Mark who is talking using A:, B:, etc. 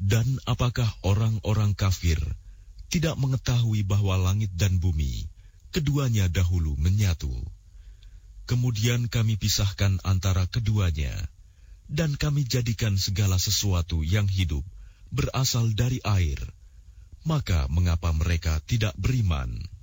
A: Dan apakah orang-orang kafir tidak mengetahui bahwa langit dan bumi keduanya dahulu menyatu? Kemudian kami pisahkan antara keduanya, dan kami jadikan segala sesuatu yang hidup berasal dari air. Maka mengapa mereka tidak beriman?